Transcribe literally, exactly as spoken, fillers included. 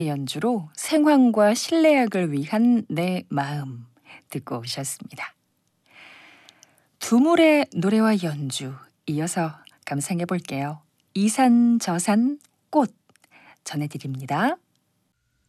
연주로 생황과 실내악을 위한 내 마음 듣고 오셨습니다. 두물의 노래와 연주 이어서 감상해 볼게요. 이산 저산 꽃 전해드립니다.